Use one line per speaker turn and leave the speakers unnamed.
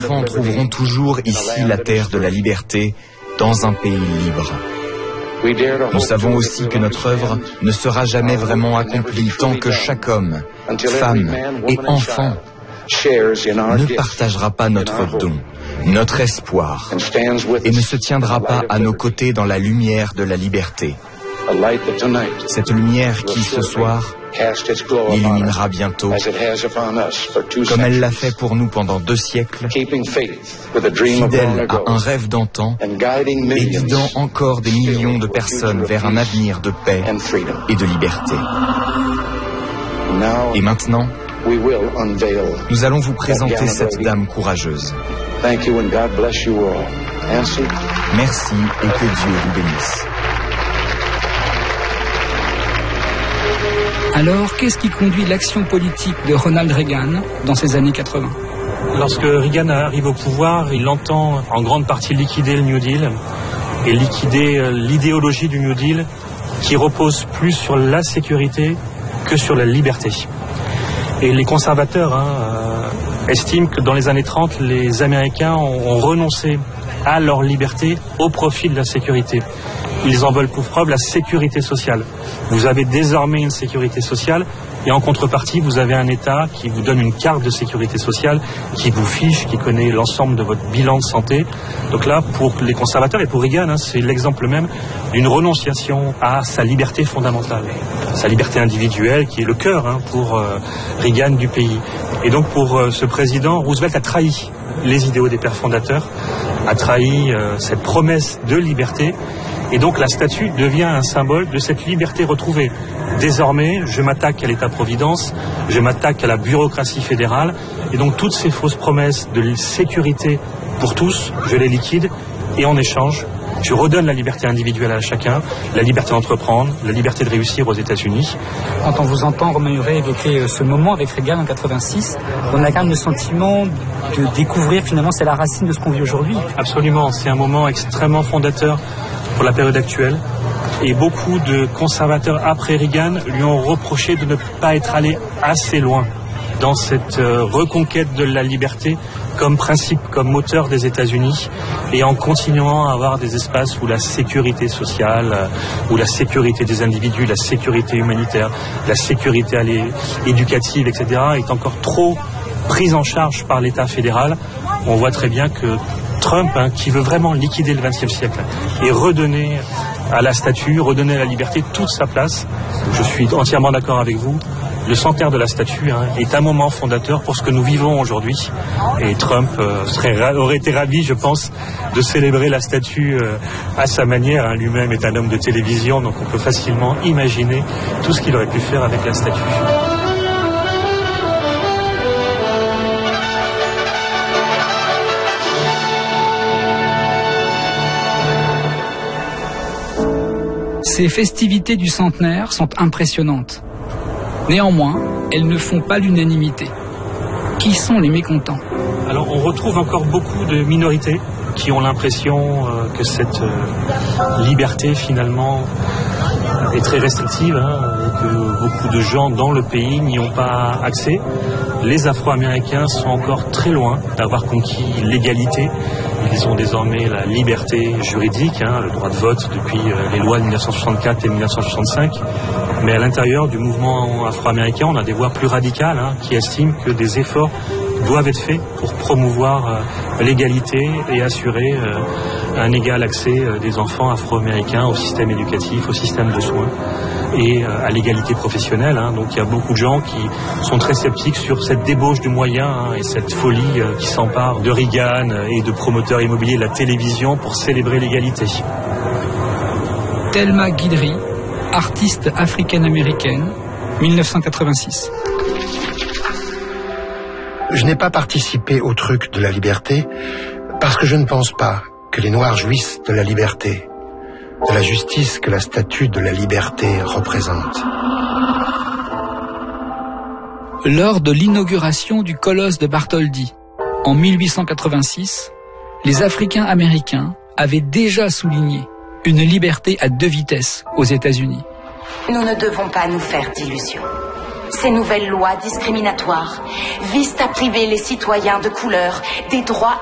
enfants trouveront toujours ici la terre de la liberté, dans un pays libre. Nous savons aussi que notre œuvre ne sera jamais vraiment accomplie tant que chaque homme, femme et enfant ne partagera pas notre don, notre espoir, et ne se tiendra pas à nos côtés dans la lumière de la liberté. Cette lumière qui, ce soir, illuminera bientôt, comme elle l'a fait pour nous pendant 2 siècles, fidèle à un rêve d'antan et guidant encore des millions de personnes vers un avenir de paix et de liberté. Et maintenant, nous allons vous présenter cette dame courageuse. Merci et que Dieu vous bénisse.
Alors, qu'est-ce qui conduit l'action politique de Ronald Reagan dans ces années 80 ?
Lorsque Reagan arrive au pouvoir, il entend en grande partie liquider le New Deal et liquider l'idéologie du New Deal qui repose plus sur la sécurité que sur la liberté. Et les conservateurs estiment que dans les années 30, les Américains ont renoncé à leur liberté au profit de la sécurité. Ils en veulent pour preuve la sécurité sociale. Vous avez désormais une sécurité sociale et en contrepartie, vous avez un État qui vous donne une carte de sécurité sociale, qui vous fiche, qui connaît l'ensemble de votre bilan de santé. Donc là, pour les conservateurs et pour Reagan, c'est l'exemple même d'une renonciation à sa liberté fondamentale, sa liberté individuelle qui est le cœur pour Reagan du pays. Et donc pour ce président, Roosevelt a trahi les idéaux des pères fondateurs, a trahi cette promesse de liberté. Et donc la statue devient un symbole de cette liberté retrouvée. Désormais, je m'attaque à l'État-providence, je m'attaque à la bureaucratie fédérale, et donc toutes ces fausses promesses de sécurité pour tous, je les liquide, et en échange, je redonne la liberté individuelle à chacun, la liberté d'entreprendre, la liberté de réussir aux États-Unis.
Quand on vous entend, Romain Huré, évoquer ce moment avec Reagan en 86, on a quand même le sentiment de découvrir finalement c'est la racine de ce qu'on vit aujourd'hui.
Absolument, c'est un moment extrêmement fondateur pour la période actuelle. Et beaucoup de conservateurs après Reagan lui ont reproché de ne pas être allé assez loin dans cette reconquête de la liberté comme principe, comme moteur des États-Unis, et en continuant à avoir des espaces où la sécurité sociale, où la sécurité des individus, la sécurité humanitaire, la sécurité éducative, etc., est encore trop prise en charge par l'État fédéral. On voit très bien que Trump, qui veut vraiment liquider le XXe siècle et redonner à la statue, redonner à la liberté toute sa place, je suis entièrement d'accord avec vous. Le centenaire de la statue est un moment fondateur pour ce que nous vivons aujourd'hui. Et Trump aurait été ravi, je pense, de célébrer la statue à sa manière. Lui-même est un homme de télévision, donc on peut facilement imaginer tout ce qu'il aurait pu faire avec la statue.
Ces festivités du centenaire sont impressionnantes. Néanmoins, elles ne font pas l'unanimité. Qui sont les mécontents ?
Alors, on retrouve encore beaucoup de minorités qui ont l'impression que cette liberté, finalement, est très restrictive, et que beaucoup de gens dans le pays n'y ont pas accès. Les Afro-Américains sont encore très loin d'avoir conquis l'égalité. Ils ont désormais la liberté juridique, le droit de vote depuis les lois de 1964 et 1965. Mais à l'intérieur du mouvement afro-américain, on a des voix plus radicales qui estiment que des efforts doivent être faits pour promouvoir l'égalité et assurer un égal accès des enfants afro-américains au système éducatif, au système de soins et à l'égalité professionnelle. Donc il y a beaucoup de gens qui sont très sceptiques sur cette débauche de moyens et cette folie qui s'empare de Reagan et de promoteurs immobiliers de la télévision pour célébrer l'égalité.
Thelma Guidry, artiste africaine-américaine, 1986.
Je n'ai pas participé au truc de la liberté parce que je ne pense pas que les Noirs jouissent de la liberté, de la justice que la statue de la liberté représente.
Lors de l'inauguration du colosse de Bartholdi, en 1886, les Africains américains avaient déjà souligné une liberté à 2 vitesses aux États-Unis.
Nous ne devons pas nous faire d'illusions. Ces nouvelles lois discriminatoires visent à priver les citoyens de couleur des droits